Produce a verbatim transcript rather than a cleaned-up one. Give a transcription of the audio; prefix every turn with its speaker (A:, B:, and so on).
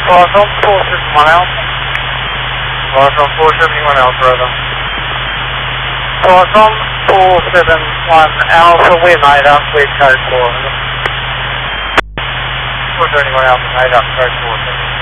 A: Blossom four seven one Alpha. Blossom four seven one Alpha, over. Blossom four seven one Alpha, we're made up, we're code four. four seven one Alpha, made up, code four.